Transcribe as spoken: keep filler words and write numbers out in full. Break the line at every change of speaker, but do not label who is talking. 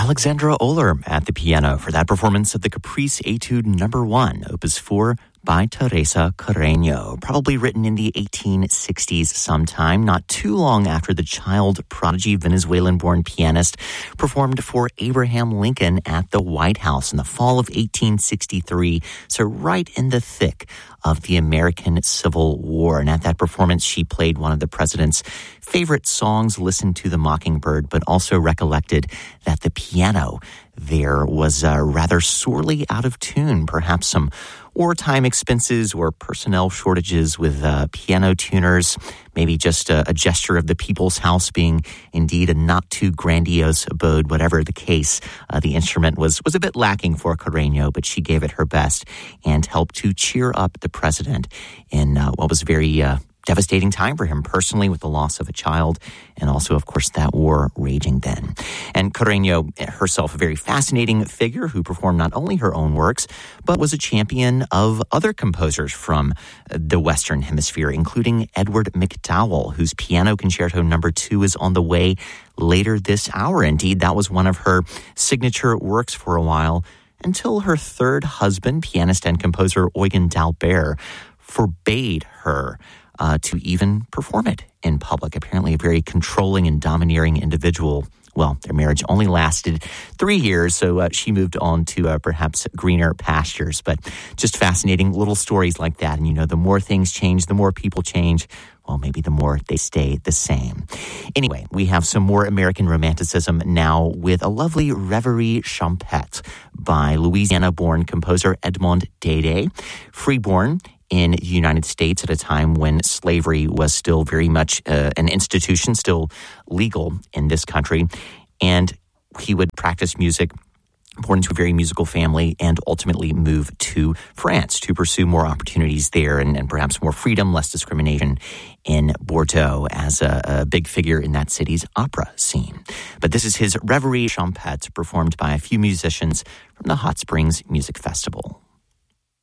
Alexandra Oler at the piano for that performance of the Caprice Etude Number One, Opus four by Teresa Carreño, probably written in the eighteen sixties sometime, not too long after the child prodigy Venezuelan-born pianist performed for Abraham Lincoln at the White House in the fall of eighteen sixty-three, so right in the thick of the American Civil War. And at that performance, she played one of the president's favorite songs, Listen to the Mockingbird, but also recollected that the piano there was uh, rather sorely out of tune, perhaps some wartime expenses or personnel shortages with uh, piano tuners, maybe just a, a gesture of the People's House being indeed a not too grandiose abode. Whatever the case, uh, the instrument was, was a bit lacking for Carreño, but she gave it her best and helped to cheer up the president in uh, what was a very uh, devastating time for him personally with the loss of a child and also, of course, that war raging then. And Carreño herself, a very fascinating figure who performed not only her own works, but was a champion of other composers from the Western Hemisphere, including Edward McDowell, whose Piano Concerto Number Two is on the way later this hour. Indeed, that was one of her signature works for a while, until her third husband, pianist and composer Eugen d'Albert, forbade her Uh, to even perform it in public. Apparently a very controlling and domineering individual. Well, their marriage only lasted three years, so uh, she moved on to uh, perhaps greener pastures. But just fascinating little stories like that. And, you know, the more things change, the more people change, well, maybe the more they stay the same. Anyway, we have some more American romanticism now with a lovely Reverie Champêtre by Louisiana-born composer Edmond Dede, freeborn in the United States at a time when slavery was still very much uh, an institution, still legal in this country. And he would practice music, born into a very musical family, and ultimately move to France to pursue more opportunities there and, and perhaps more freedom, less discrimination in Bordeaux as a, a big figure in that city's opera scene. But this is his Reverie Champêtre, performed by a few musicians from the Hot Springs Music Festival.